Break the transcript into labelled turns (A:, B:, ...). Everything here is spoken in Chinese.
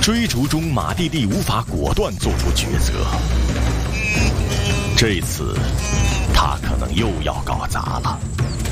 A: 追逐中，马蒂蒂无法果断做出抉择。这次，他可能又要搞砸了。